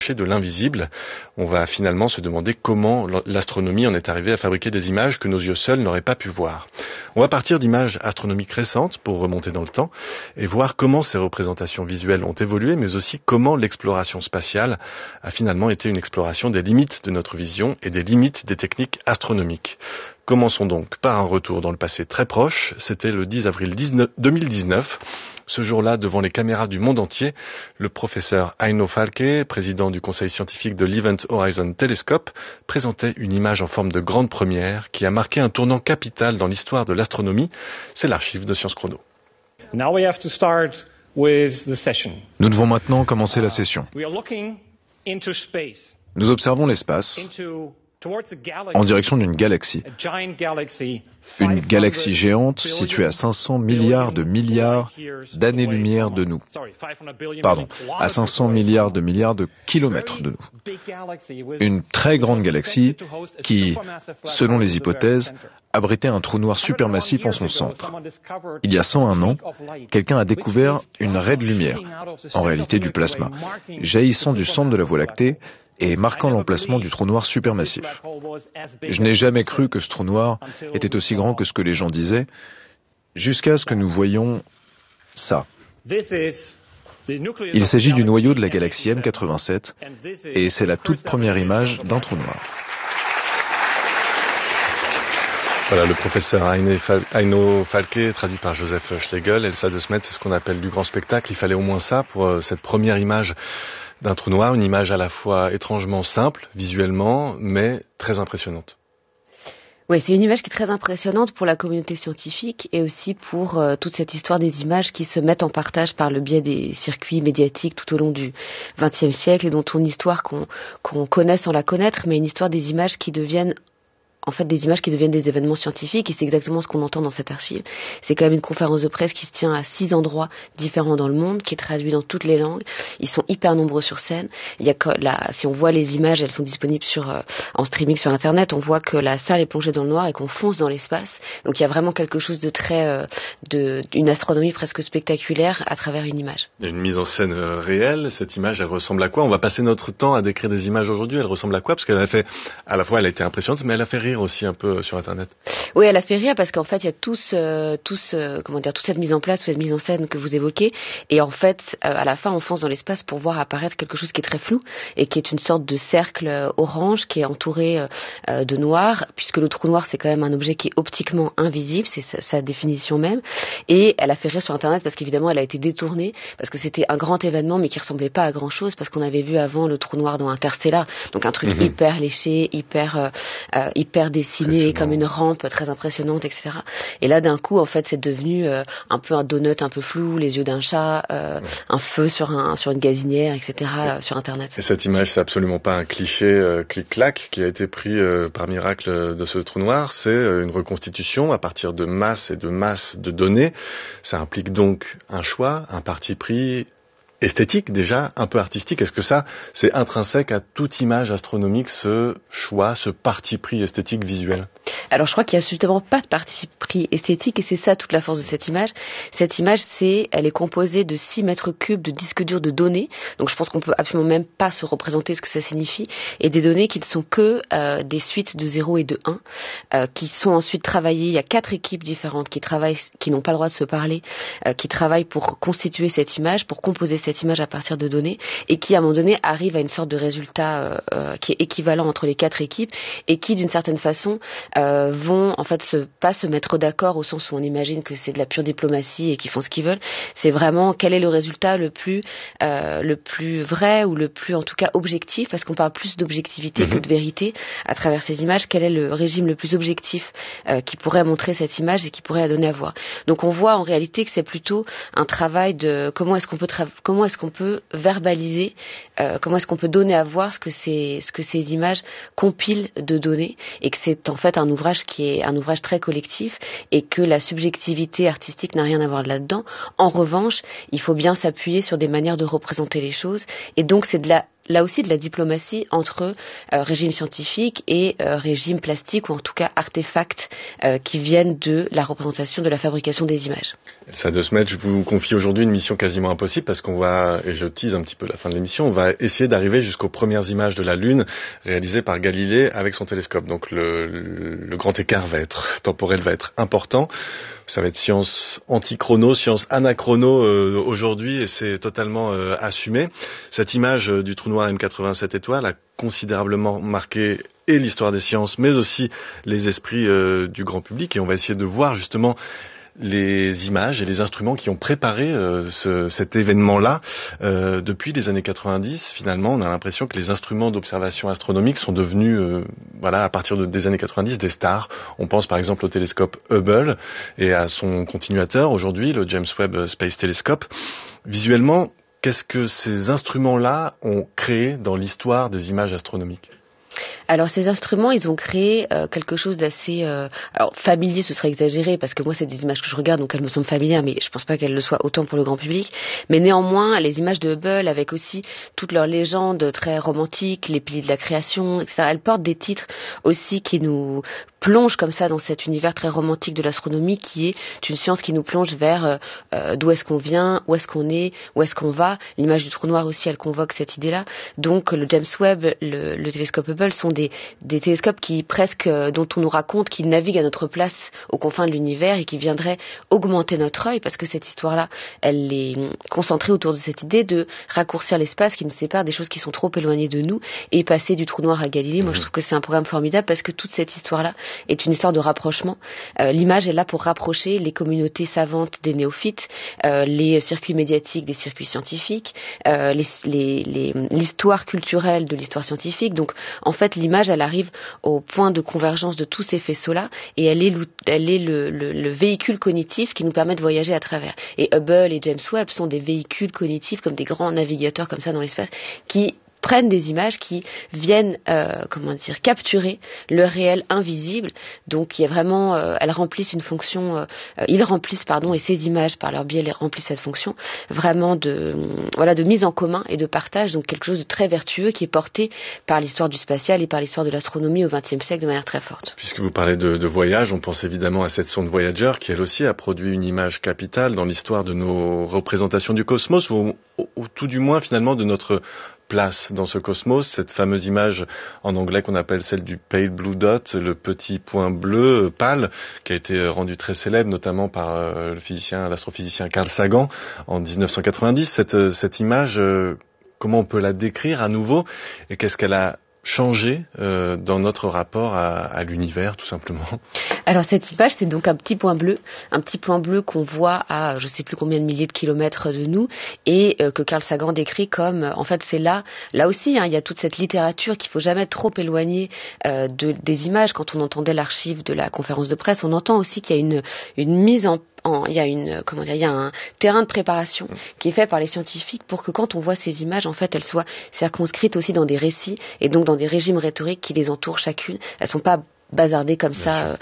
de l'invisible. On va finalement se demander comment l'astronomie en est arrivée à fabriquer des images que nos yeux seuls n'auraient pas pu voir. On va partir d'images astronomiques récentes pour remonter dans le temps et voir comment ces représentations visuelles ont évolué, mais aussi comment l'exploration spatiale a finalement été une exploration des limites de notre vision et des limites des techniques astronomiques. Commençons donc par un retour dans le passé très proche. C'était le 10 avril 2019. Ce jour-là, devant les caméras du monde entier, le professeur Aino Falke, président du conseil scientifique de l'Event Horizon Telescope, présentait une image en forme de grande première qui a marqué un tournant capital dans l'histoire de l'astronomie. C'est l'archive de Science Chrono. Now we have to start with the session. Nous devons maintenant commencer la session. We are looking into space, Nous observons l'espace en direction d'une galaxie. Une galaxie géante située à 500 milliards d'années-lumière de nous. À 500 milliards de kilomètres de nous. Une très grande galaxie qui, selon les hypothèses, abritait un trou noir supermassif en son centre. Il y a 101 ans, quelqu'un a découvert une raie de lumière, en réalité du plasma, jaillissant du centre de la Voie lactée et marquant l'emplacement du trou noir supermassif. Je n'ai jamais cru que ce trou noir était aussi grand que ce que les gens disaient, jusqu'à ce que nous voyions ça. Il s'agit du noyau de la galaxie M87, et c'est la toute première image d'un trou noir. Voilà, le professeur Aino Falke, traduit par Joseph Schlegel. Elsa de Smet, c'est ce qu'on appelle du grand spectacle. Il fallait au moins ça pour cette première image d'un trou noir, une image à la fois étrangement simple, visuellement, mais très impressionnante. Oui, c'est une image qui est très impressionnante pour la communauté scientifique et aussi pour toute cette histoire des images qui se mettent en partage par le biais des circuits médiatiques tout au long du XXe siècle et dont une histoire qu'on connaît sans la connaître, mais une histoire des images qui deviennent des images qui deviennent des événements scientifiques, et c'est exactement ce qu'on entend dans cette archive. C'est quand même une conférence de presse qui se tient à 6 endroits différents dans le monde, qui est traduite dans toutes les langues. Ils sont hyper nombreux sur scène. Si on voit les images, elles sont disponibles en streaming sur Internet. On voit que la salle est plongée dans le noir et qu'on fonce dans l'espace. Donc il y a vraiment quelque chose de très, une astronomie presque spectaculaire à travers une image. Il y a une mise en scène réelle. Cette image, elle ressemble à quoi? On va passer notre temps à décrire des images aujourd'hui. Elle ressemble à quoi? Parce qu'elle a fait, à la fois, elle a été impressionnante, mais elle a fait rire aussi un peu sur Internet. Oui, elle a fait rire parce qu'en fait, il y a toute cette mise en place, toute cette mise en scène que vous évoquez. Et en fait, à la fin, on fonce dans l'espace pour voir apparaître quelque chose qui est très flou et qui est une sorte de cercle orange qui est entouré de noir, puisque le trou noir, c'est quand même un objet qui est optiquement invisible, c'est sa définition même. Et elle a fait rire sur Internet parce qu'évidemment, elle a été détournée, parce que c'était un grand événement, mais qui ressemblait pas à grand chose, parce qu'on avait vu avant le trou noir dans Interstellar. Donc un truc hyper léché, hyper dessiné comme une rampe très impressionnante, etc. Et là, d'un coup, en fait, c'est devenu un peu un donut un peu flou, les yeux d'un chat, un feu sur une gazinière, etc. sur Internet. Et cette image, c'est absolument pas un cliché clic-clac qui a été pris par miracle de ce trou noir. C'est une reconstitution à partir de masse et de masse de données. Ça implique donc un choix, un parti pris esthétique déjà, un peu artistique. Est-ce que ça, c'est intrinsèque à toute image astronomique, ce choix, ce parti pris esthétique visuel? Alors je crois qu'il n'y a justement pas de parti pris esthétique, et c'est ça toute la force de cette image. Cette image, elle est composée de 6 mètres cubes de disques durs de données. Donc je pense qu'on peut absolument même pas se représenter ce que ça signifie. Et des données qui ne sont que des suites de 0 et de 1, qui sont ensuite travaillées. Il y a 4 équipes différentes qui n'ont pas le droit de se parler, qui travaillent pour constituer cette image, pour composer cette image à partir de données, et qui à un moment donné arrivent à une sorte de résultat qui est équivalent entre les 4 équipes, et qui d'une certaine façon vont en fait pas se mettre d'accord au sens où on imagine que c'est de la pure diplomatie et qu'ils font ce qu'ils veulent. C'est vraiment quel est le résultat le plus vrai, ou le plus en tout cas objectif, parce qu'on parle plus d'objectivité que de vérité à travers ces images. Quel est le régime le plus objectif qui pourrait montrer cette image et qui pourrait la donner à voir. Donc on voit en réalité que c'est plutôt un travail de comment est-ce qu'on peut verbaliser, comment est-ce qu'on peut donner à voir ce que ces images compilent de données, et que c'est en fait un ouvrage qui est un ouvrage très collectif, et que la subjectivité artistique n'a rien à voir là-dedans. En revanche, il faut bien s'appuyer sur des manières de représenter les choses, et donc c'est de la là aussi de la diplomatie entre régime scientifique et régime plastique, ou en tout cas artefacts qui viennent de la représentation de la fabrication des images. Elsa De Smet, je vous confie aujourd'hui une mission quasiment impossible parce qu'on va, et je tease un petit peu la fin de l'émission, on va essayer d'arriver jusqu'aux premières images de la Lune réalisées par Galilée avec son télescope. Donc le grand écart temporel va être important. Ça va être science anti-chrono, science anachrono aujourd'hui, et c'est totalement assumé. Cette image du trou noir M87 étoiles a considérablement marqué et l'histoire des sciences, mais aussi les esprits du grand public. Et on va essayer de voir justement les images et les instruments qui ont préparé cet événement-là. Depuis les années 90, finalement, on a l'impression que les instruments d'observation astronomique sont devenus, à partir des années 90, des stars. On pense par exemple au télescope Hubble et à son continuateur aujourd'hui, le James Webb Space Telescope. Visuellement, qu'est-ce que ces instruments-là ont créé dans l'histoire des images astronomiques ? Alors ces instruments, ils ont créé quelque chose d'assez familier, ce serait exagéré parce que moi c'est des images que je regarde donc elles me semblent familières, mais je pense pas qu'elles le soient autant pour le grand public. Mais néanmoins, les images de Hubble, avec aussi toute leur légende très romantique, les piliers de la création, etc., elles portent des titres aussi qui nous plongent comme ça dans cet univers très romantique de l'astronomie qui est une science qui nous plonge vers d'où est-ce qu'on vient, où est-ce qu'on est, où est-ce qu'on va. L'image du trou noir aussi, elle convoque cette idée-là. Donc le James Webb, le télescope Hubble sont des télescopes qui dont on nous raconte qu'ils naviguent à notre place aux confins de l'univers et qui viendraient augmenter notre œil, parce que cette histoire-là, elle est concentrée autour de cette idée de raccourcir l'espace qui nous sépare des choses qui sont trop éloignées de nous et passer du trou noir à Galilée. Moi, je trouve que c'est un programme formidable parce que toute cette histoire-là est une histoire de rapprochement. L'image est là pour rapprocher les communautés savantes des néophytes, les circuits médiatiques des circuits scientifiques, l'histoire culturelle de l'histoire scientifique. Donc, en fait, l'image, elle arrive au point de convergence de tous ces faisceaux-là et elle est le véhicule cognitif qui nous permet de voyager à travers. Et Hubble et James Webb sont des véhicules cognitifs comme des grands navigateurs comme ça dans l'espace qui prennent des images qui viennent capturer le réel invisible. Donc il y a vraiment elles remplissent une fonction et ces images par leur biais elles remplissent cette fonction vraiment de mise en commun et de partage, donc quelque chose de très vertueux qui est porté par l'histoire du spatial et par l'histoire de l'astronomie au XXe siècle de manière très forte. Puisque vous parlez de voyage, on pense évidemment à cette sonde Voyager qui elle aussi a produit une image capitale dans l'histoire de nos représentations du cosmos ou tout du moins finalement de notre place dans ce cosmos, cette fameuse image en anglais qu'on appelle celle du pale blue dot, le petit point bleu pâle, qui a été rendu très célèbre notamment par l'astrophysicien Carl Sagan en 1990. Cette image, comment on peut la décrire à nouveau et qu'est-ce qu'elle a changé dans notre rapport à l'univers, tout simplement? Alors cette image, c'est donc un petit point bleu qu'on voit à je sais plus combien de milliers de kilomètres de nous et que Carl Sagan décrit comme, en fait c'est là aussi, il y a toute cette littérature qu'il faut jamais trop éloigner des images. Quand on entendait l'archive de la conférence de presse, on entend aussi qu'il y a une mise il y a un terrain de préparation qui est fait par les scientifiques pour que quand on voit ces images, en fait, elles soient circonscrites aussi dans des récits et donc dans des régimes rhétoriques qui les entourent chacune. Elles sont pas bazardées comme ça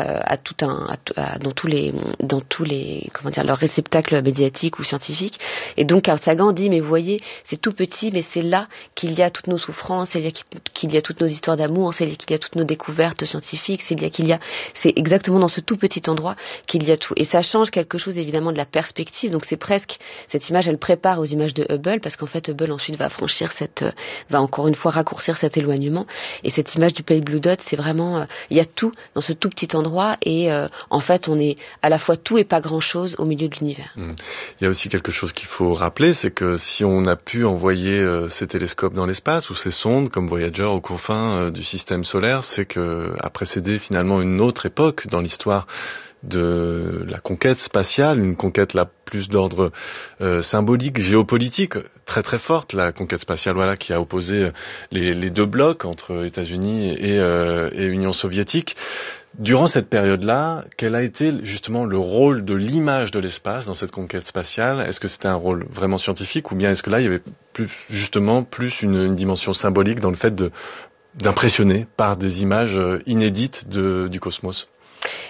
dans tous les leurs réceptacles médiatiques ou scientifiques. Et donc Carl Sagan dit mais vous voyez, c'est tout petit mais c'est là qu'il y a toutes nos souffrances, c'est là qu'il y a toutes nos histoires d'amour, c'est là qu'il y a toutes nos découvertes scientifiques, c'est exactement dans ce tout petit endroit qu'il y a tout. Et ça change quelque chose évidemment de la perspective. Donc c'est presque cette image, elle prépare aux images de Hubble parce qu'en fait Hubble ensuite va encore une fois raccourcir cet éloignement. Et cette image du pale blue dot, c'est vraiment il y a tout dans ce tout petit endroit et en fait on est à la fois tout et pas grand-chose au milieu de l'univers. Il y a aussi quelque chose qu'il faut rappeler, c'est que si on a pu envoyer ces télescopes dans l'espace ou ces sondes comme Voyager aux confins du système solaire, c'est que a précédé finalement une autre époque dans l'histoire de la conquête spatiale, une conquête là plus d'ordre symbolique, géopolitique, très très forte, la conquête spatiale, qui a opposé les deux blocs entre États-Unis et Union soviétique. Durant cette période-là, quel a été justement le rôle de l'image de l'espace dans cette conquête spatiale? Est-ce que c'était un rôle vraiment scientifique ou bien est-ce que là il y avait plus une dimension symbolique dans le fait d'impressionner par des images inédites du cosmos?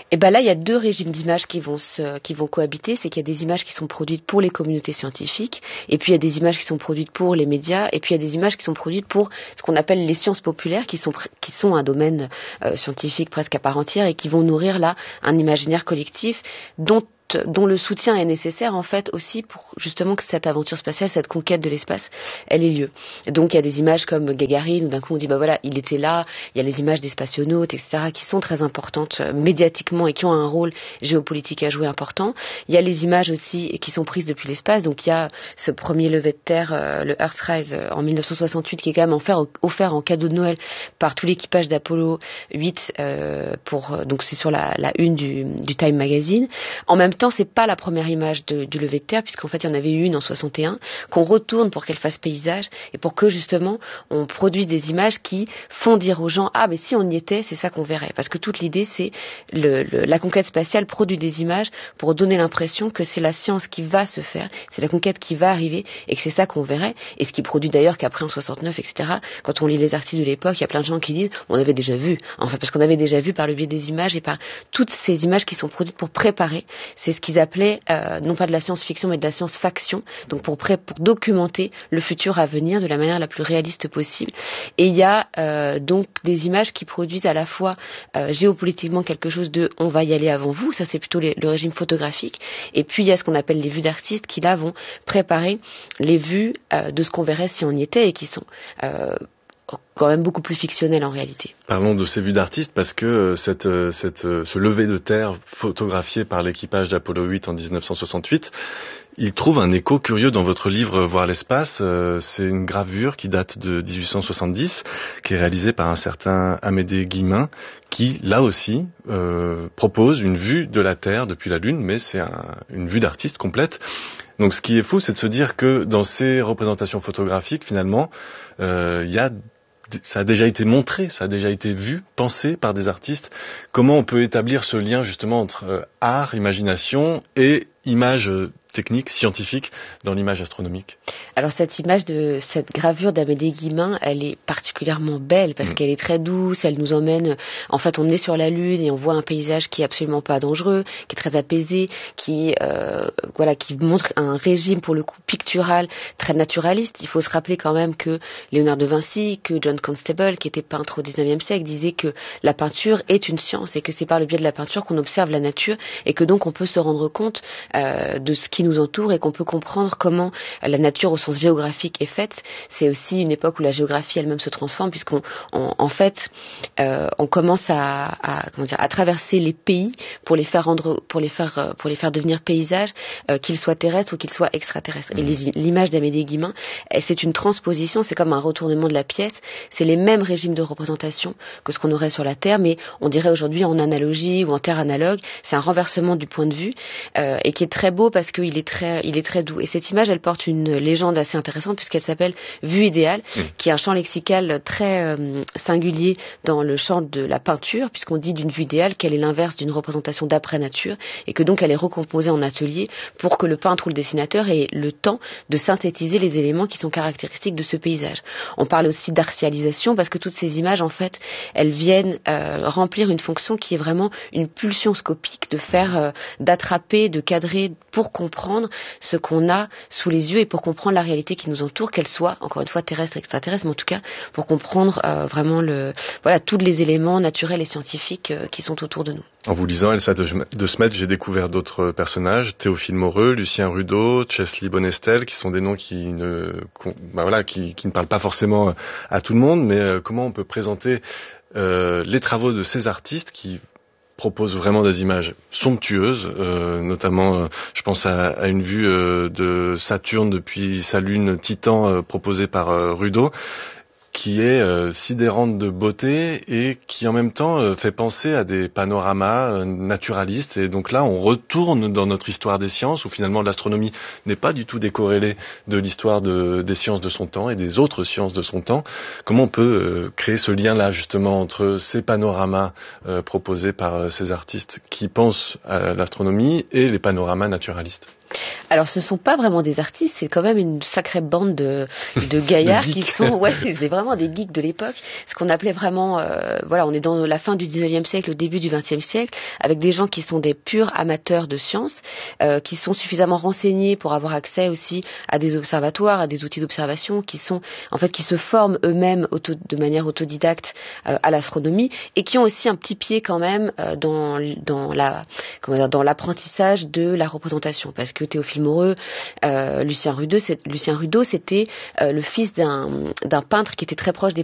Et ben là, il y a deux régimes d'images qui vont cohabiter. C'est qu'il y a des images qui sont produites pour les communautés scientifiques, et puis il y a des images qui sont produites pour les médias, et puis il y a des images qui sont produites pour ce qu'on appelle les sciences populaires, qui sont un domaine scientifique presque à part entière, et qui vont nourrir là un imaginaire collectif dont le soutien est nécessaire en fait aussi pour justement que cette aventure spatiale, cette conquête de l'espace, elle ait lieu. Et donc il y a des images comme Gagarine où d'un coup on dit bah voilà, il était là, il y a les images des spationautes, etc. qui sont très importantes médiatiquement et qui ont un rôle géopolitique à jouer important. Il y a les images aussi qui sont prises depuis l'espace, donc il y a ce premier lever de terre, le Earthrise en 1968 qui est quand même offert en cadeau de Noël par tout l'équipage d'Apollo 8 donc c'est sur la une du Time Magazine. En même temps, c'est pas la première image du lever de terre, puisqu'en fait, il y en avait eu une en 61, qu'on retourne pour qu'elle fasse paysage, et pour que, justement, on produise des images qui font dire aux gens, ah, mais si on y était, c'est ça qu'on verrait. Parce que toute l'idée, c'est la conquête spatiale produit des images pour donner l'impression que c'est la science qui va se faire, c'est la conquête qui va arriver, et que c'est ça qu'on verrait. Et ce qui produit d'ailleurs qu'après, en 69, etc., quand on lit les articles de l'époque, il y a plein de gens qui disent, on avait déjà vu. Enfin, parce qu'on avait déjà vu par le biais des images et par toutes ces images qui sont produites pour préparer. C'est ce qu'ils appelaient, non pas de la science-fiction, mais de la science-faction, donc pour documenter le futur à venir de la manière la plus réaliste possible. Et il y a donc des images qui produisent à la fois géopolitiquement quelque chose de « on va y aller avant vous », ça c'est plutôt le régime photographique, et puis il y a ce qu'on appelle les vues d'artistes qui là vont préparer les vues de ce qu'on verrait si on y était et qui sont quand même beaucoup plus fictionnel en réalité. Parlons de ces vues d'artistes parce que ce lever de terre photographié par l'équipage d'Apollo 8 en 1968, il trouve un écho curieux dans votre livre Voir l'espace. C'est une gravure qui date de 1870, qui est réalisée par un certain Amédée Guillemin, qui, là aussi, propose une vue de la Terre depuis la Lune, mais c'est une vue d'artiste complète. Donc ce qui est fou, c'est de se dire que dans ces représentations photographiques, finalement, ça a déjà été montré, ça a déjà été vu, pensé par des artistes. Comment on peut établir ce lien justement entre art, imagination et image technique, scientifique dans l'image astronomique? Alors cette gravure d'Amédée Guillemin, elle est particulièrement belle parce qu'elle est très douce, elle nous emmène, en fait on est sur la Lune et on voit un paysage qui est absolument pas dangereux, qui est très apaisé, qui montre un régime pour le coup pictural très naturaliste. Il faut se rappeler quand même que Léonard de Vinci, que John Constable, qui était peintre au 19e siècle, disait que la peinture est une science et que c'est par le biais de la peinture qu'on observe la nature et que donc on peut se rendre compte de ce qui nous entoure et qu'on peut comprendre comment la nature au sens géographique est faite. C'est aussi une époque où la géographie elle-même se transforme puisqu'on commence à traverser les pays pour les faire devenir paysages, qu'ils soient terrestres ou qu'ils soient extraterrestres. Et l'image d'Amédée Guillemin, c'est une transposition, c'est comme un retournement de la pièce. C'est les mêmes régimes de représentation que ce qu'on aurait sur la Terre, mais on dirait aujourd'hui en analogie ou en terre analogue. C'est un renversement du point de vue et qui est très beau parce qu'il est très doux. Et cette image, elle porte une légende assez intéressante puisqu'elle s'appelle Vue idéale, qui est un champ lexical très singulier dans le champ de la peinture, puisqu'on dit d'une vue idéale qu'elle est l'inverse d'une représentation d'après nature et que donc elle est recomposée en atelier pour que le peintre ou le dessinateur ait le temps de synthétiser les éléments qui sont caractéristiques de ce paysage. On parle aussi d'artialisation parce que toutes ces images, en fait, elles viennent remplir une fonction qui est vraiment une pulsion scopique, d'attraper, de cadrer pour comprendre ce qu'on a sous les yeux et pour comprendre la réalité qui nous entoure, qu'elle soit, encore une fois, terrestre, extraterrestre, mais en tout cas, pour comprendre vraiment tous les éléments naturels et scientifiques qui sont autour de nous. En vous lisant Elsa de Smet, j'ai découvert d'autres personnages, Théophile Moreux, Lucien Rudeau, Chesley Bonestel, qui sont des noms qui ne parlent pas forcément à tout le monde, mais comment on peut présenter les travaux de ces artistes qui proposent vraiment des images somptueuses, notamment je pense à une vue de Saturne depuis sa lune Titan proposée par Rudeau, qui est sidérante de beauté et qui en même temps fait penser à des panoramas naturalistes. Et donc là, on retourne dans notre histoire des sciences, où finalement l'astronomie n'est pas du tout décorrélée de l'histoire des sciences de son temps et des autres sciences de son temps. Comment on peut créer ce lien-là justement entre ces panoramas proposés par ces artistes qui pensent à l'astronomie et les panoramas naturalistes? Alors, ce sont pas vraiment des artistes, c'est quand même une sacrée bande de gaillards qui sont, c'est vraiment des geeks de l'époque. Ce qu'on appelait vraiment, on est dans la fin du 19e siècle, le début du 20e siècle, avec des gens qui sont des purs amateurs de sciences, qui sont suffisamment renseignés pour avoir accès aussi à des observatoires, à des outils d'observation, qui se forment eux-mêmes de manière autodidacte à l'astronomie, et qui ont aussi un petit pied quand même dans l'apprentissage de la représentation, parce que Théophile Moreux, Lucien Rudeau, c'était le fils d'un peintre qui était très proche des